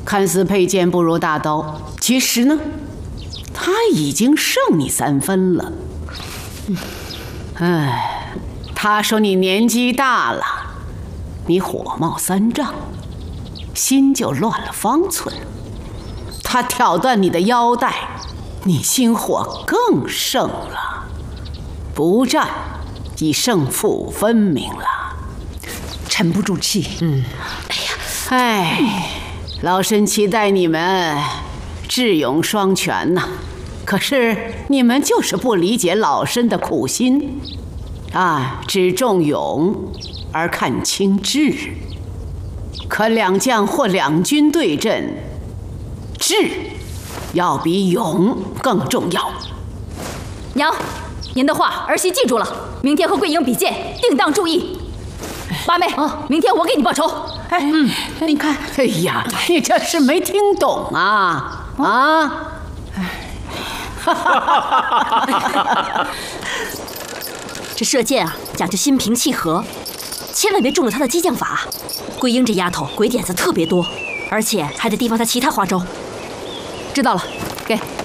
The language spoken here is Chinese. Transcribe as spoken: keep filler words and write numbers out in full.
看似佩剑不如大刀，其实呢，他已经胜你三分了。哎，他说你年纪大了，你火冒三丈，心就乱了方寸。他挑断你的腰带，你心火更盛了。不战，已胜负分明了。 沉不住气。 嗯，哎呀，哎，老身期待你们智勇双全呐，可是你们就是不理解老身的苦心，啊，只重勇而看轻智。可两将或两军对阵，智要比勇更重要。 娘，您的话儿媳记住了，明天和桂英比剑，定当注意。八妹，啊，明天我给你报仇。 哎，嗯，你看，哎呀，你这是没听懂啊啊！ 这射箭啊，讲究心平气和，千万别中了他的激将法。桂英这丫头鬼点子特别多，而且还得提防她其他花招。知道了，给。